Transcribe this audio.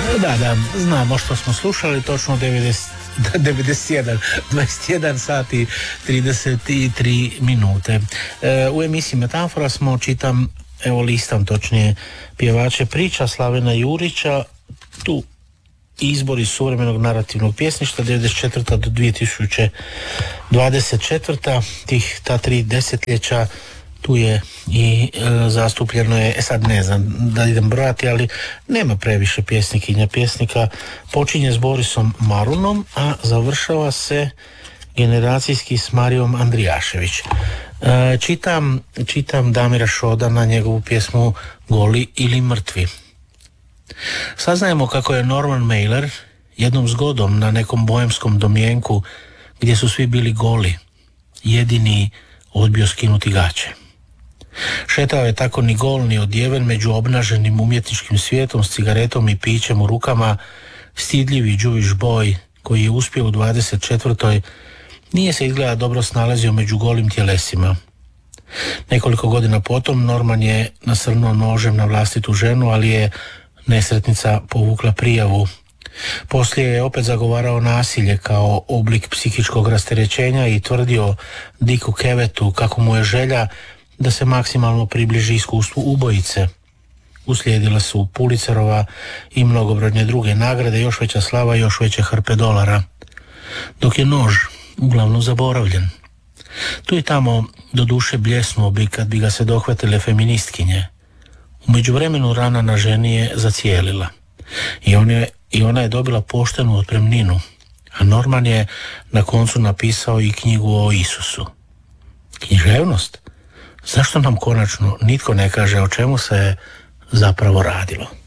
Da, znamo što smo slušali, točno 21 sati 33 minute. U emisiji Metafora smo, listam točnije pjevače priča Slavena Jurića, tu izbori suvremenog narativnog pjesništva 94. do 2024. Ta 3 desetljeća. Tu je i zastupljeno je, sad ne znam da idem brojati, ali nema previše pjesnikinja, pjesnika. Počinje s Borisom Marunom, a završava se generacijski s Marijom Andrijašević. Čitam Damira Šodana, njegovu pjesmu Goli ili mrtvi. Saznajemo kako je Norman Mailer jednom zgodom na nekom boemskom domjenku gdje su svi bili goli, jedini odbio skinuti gaće. Šetao je tako ni gol ni odjeven među obnaženim umjetničkim svijetom s cigaretom i pićem u rukama. Stidljivi Jewish boy koji je uspio u 24. nije se izgleda dobro snalazio među golim tjelesima. Nekoliko godina potom Norman je nasrnuo nožem na vlastitu ženu, ali je nesretnica povukla prijavu. Poslije je opet zagovarao nasilje kao oblik psihičkog rasterećenja i tvrdio Dicku Kevetu kako mu je želja da se maksimalno približi iskustvu ubojice. Uslijedile su Pulitzerova i mnogobrojne druge nagrade, još veća slava i još veće hrpe dolara. Dok je nož uglavnom zaboravljen. Tu i tamo do duše bljesnuo bi kad bi ga se dohvatile feministkinje. U međuvremenu rana na ženi je zacijelila. I ona je dobila poštenu otpremninu. A Norman je na koncu napisao i knjigu o Isusu. Književnost? Zašto nam konačno nitko ne kaže o čemu se zapravo radilo?